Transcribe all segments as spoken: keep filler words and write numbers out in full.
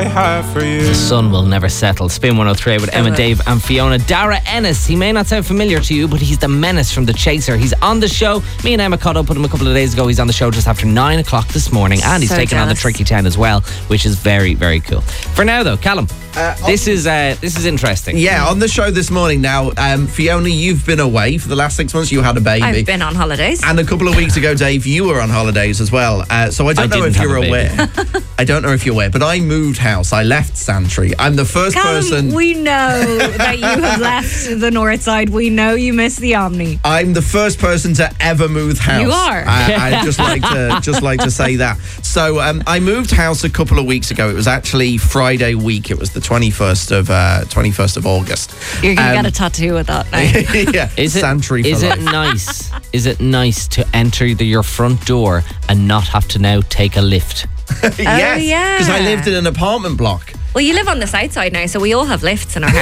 have for you. The sun will never settle. Spin one oh three with Emma, Dave and Fiona. Dara Ennis, he may not sound familiar to you, but he's the menace from The Chaser. He's on the show. Me and Emma caught up with him a couple of days ago. He's on the show just after nine o'clock this morning, and he's So taking on the jealous. Tricky Town as well, which is very, very cool. For now though, Callum, Uh, this is uh, this is interesting. Yeah, on the show this morning now, um, Fiona, you've been away for the last six months. You had a baby. I've been on holidays. And a couple of weeks ago, Dave, you were on holidays as well. Uh, so I don't I know didn't if you're have a aware. I don't know if you're aware, but I moved house. I left Santry. I'm the first Callum, person. we know that you have left the north side. We know you miss the Omni. I'm the first person to ever move house. You are. I, I just like to just like to say that. So um, I moved house a couple of weeks ago. It was actually Friday week. It was the twenty-first of uh, twenty-first of August. You're going to Um, get a tattoo with that now. yeah, Is it, Santry for is it life. nice? Is it nice to enter the, your front door and not have to now take a lift? Yes, yeah. because I lived in an apartment block. Well, you live on the south side now, so we all have lifts in our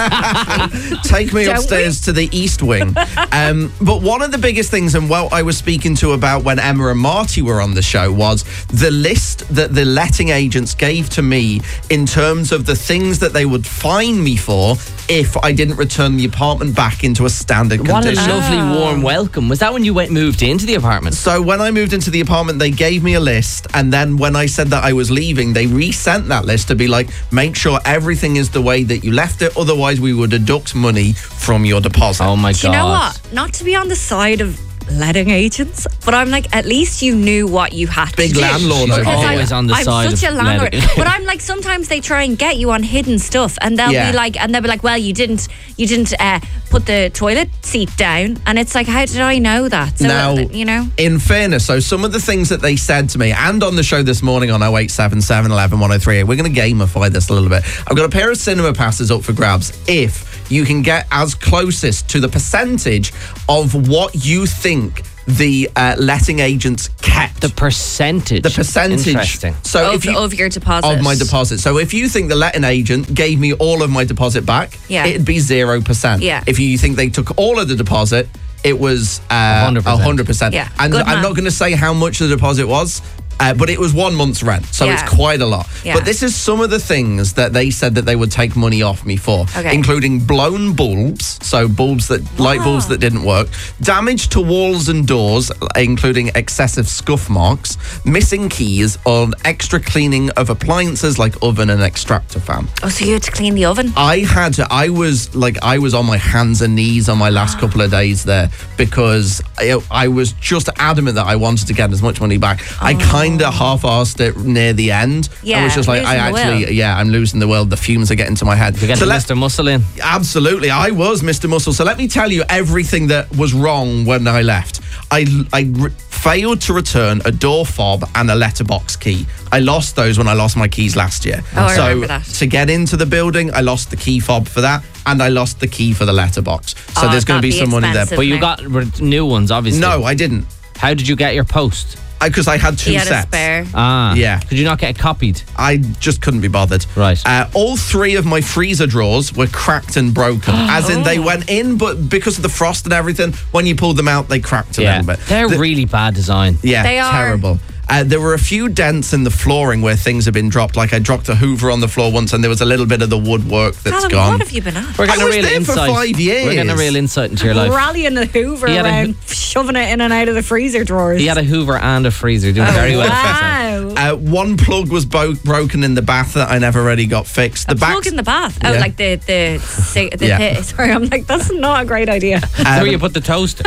house. Take me Don't upstairs to the east wing. Um, but one of the biggest things, and what I was speaking to about when Emma and Marty were on the show, was the list that the letting agents gave to me in terms of the things that they would fine me for if I didn't return the apartment back into a standard What a condition. lovely warm welcome. Was that when you went moved into the apartment? So when I moved into the apartment, they gave me a list, and then when I said that I was leaving, they resent that list to be like, make sure everything is the way that you left it, otherwise we would deduct money from your deposit. Oh my Do god. you know what? Not to be on the side of letting agents, but I'm like, at least you knew what you had Big to do. landlord over Because here. I'm- Always on the I'm side such of a landlord. letting- But I'm like, sometimes they try and get you on hidden stuff, and they'll Yeah. be like, and they'll be like, well, you didn't, you didn't uh, put the toilet seat down, and it's like, how did I know that? So, Now, uh, you know. in fairness, so some of the things that they said to me, and on the show this morning on oh eight seven seven, one one, one oh three eight, we're going to gamify this a little bit. I've got a pair of cinema passes up for grabs if you can get as closest to the percentage of what you think the uh, letting agents kept. The percentage. The percentage. Interesting. So Of, if you, of your deposit. of my deposit. So if you think the letting agent gave me all of my deposit back, Yeah. it'd be zero percent. Yeah. If you think they took all of the deposit, it was uh, one hundred percent. one hundred percent. Yeah. And Good I'm man. not going to say how much the deposit was. Uh, but it was one month's rent, so Yeah. it's quite a lot. Yeah. But this is some of the things that they said that they would take money off me for, Okay. including blown bulbs, so bulbs that light bulbs that didn't work, damage to walls and doors, including excessive scuff marks, missing keys, on extra cleaning of appliances like oven and extractor fan. Oh, so you had to clean the oven? I had to, I was like, I was on my hands and knees on my last couple of days there because I, I was just adamant that I wanted to get as much money back. I kind of half-arsed it near the end. I Yeah, was just like, I losing the actually, will. yeah, I'm losing the world. The fumes are getting to my head. You're getting So let- Mister Muscle in. Absolutely, I was Mister Muscle. So let me tell you everything that was wrong when I left. I, I re- failed to return a door fob and a letterbox key. I lost those when I lost my keys last year. Oh, I so remember that. to get into the building, I lost the key fob for that, and I lost the key for the letterbox. So Oh, there's going to be that'd some be money there. expensive. But you now. got re- new ones, obviously. No, I didn't, How did you get your post? because I, had two He had sets. a spare. Ah. Yeah. Could you not get it copied? I just couldn't be bothered. Right. Uh, all three of my freezer drawers were cracked and broken. As in, Oh. they went in, but because of the frost and everything, when you pulled them out, they cracked a Yeah. little bit. They're The- really bad design. Yeah, They are. terrible. Uh, there were a few dents in the flooring where things have been dropped. Like I dropped a Hoover on the floor once, and there was a little bit of the woodwork that's Callum, gone. what have you been at? We're getting I a was real there for insight. five years. We're getting a real insight into your life. Rallying the Hoover He had a- around, shoving it in and out of the freezer drawers. He had a Hoover and a freezer, doing very well. for himself. Wow. Uh, one plug was bo- broken in the bath that I never really got fixed. A The plug back, in the bath. Oh, Yeah. like the the, the, the Yeah. pit. Sorry, I'm like, that's not a great idea. Where you put the toast?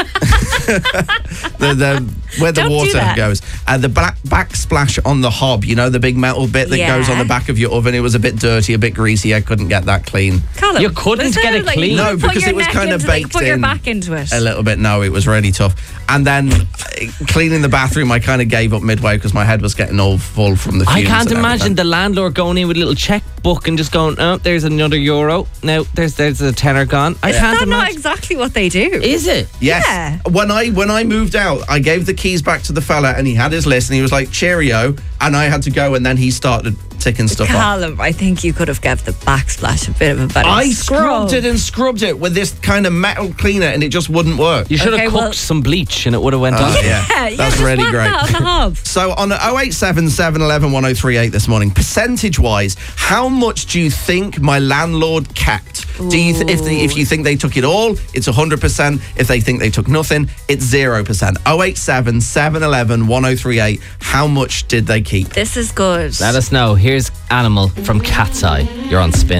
the, the where the Don't do water that. goes. Uh, the black backsplash on the hob, you know, the big metal bit that Yeah. goes on the back of your oven. It was a bit dirty, a bit greasy. I couldn't get that clean. Callum, You couldn't was get there, it like, clean? you No, put because your it was neck kinda into, like, baked Put your in back into it. A little bit. No, it was really tough. And then uh, cleaning the bathroom, I kind of gave up midway because my head was getting all full from the fumes. I can't and imagine everything. the landlord going in with a little checkbook and just going, oh, there's another euro. Now, there's there's a tenner gone. I Is can't that not imagine. exactly what they do? Is it? Yes. Yeah. When I when I moved out, I gave the keys back to the fella, and he had his list, and he was like, "Cheerio," and I had to go, and then he started ticking stuff off. Callum, I think you could have given the backsplash a bit of a better I scrub. scrubbed it and scrubbed it with this kind of metal cleaner and it just wouldn't work. You should Okay, have cooked well- some bleach and it would have went Oh, on. yeah. Yeah, yeah, That's just really whack great. that on the hob. So on oh eight seven, seven one one, one oh three eight this morning, percentage-wise, how much do you think my landlord kept? Do you th- if, the, if you think they took it all, it's one hundred percent. If they think they took nothing, it's zero percent. oh eight seven, seven one one, one oh three eight. How much did they keep? This is good. Let us know. Here's Animal from Cat's Eye. You're on Spin.